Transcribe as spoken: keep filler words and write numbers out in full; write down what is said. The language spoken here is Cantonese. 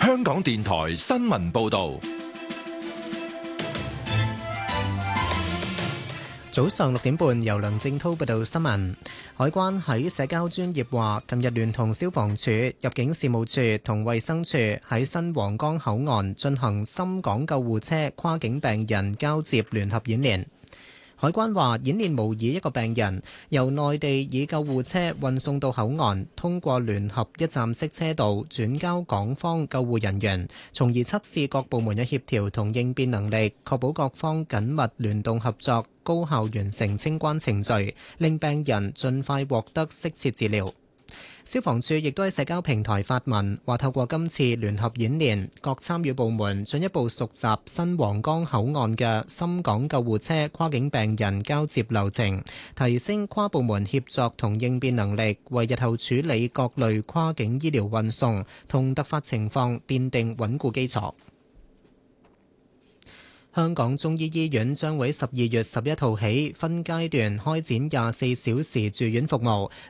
香港電台新聞報道。 早上六點半，由梁正滔報道新聞。海關喺社交專頁話，近日聯同消防處、入境事務處同衛生署喺新皇崗口岸進行深港救護車跨境病人交接聯合演練。海關話，演練模擬一個病人由內地以救護車運送到口岸，通過聯合一站式車道轉交港方救護人員，從而測試各部門嘅協調同應變能力，確保各方緊密聯動合作，高效完成清關程序，令病人盡快獲得適切治療。消防處亦都喺社交平台發文，話透過今次聯合演練，各參與部門進一步熟習新皇崗口岸嘅深港救護車跨境病人交接流程，提升跨部門協作同應變能力，為日後處理各類跨境醫療運送同突發情況奠定穩固基礎。香港中醫醫院將會十二月十一號起分階段開展廿四小時住院服務，